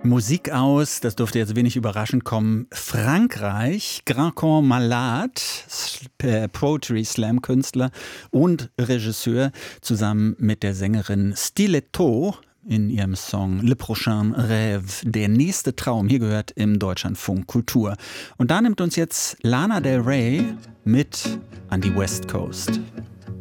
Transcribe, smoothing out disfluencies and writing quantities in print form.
Musik aus, das dürfte jetzt wenig überraschend kommen. Frankreich, Grand Corps Malade, Poetry Slam Künstler und Regisseur, zusammen mit der Sängerin Stiletto in ihrem Song Le Prochain Rêve, der nächste Traum. Hier gehört im Deutschlandfunk Kultur. Und da nimmt uns jetzt Lana Del Rey mit an die West Coast.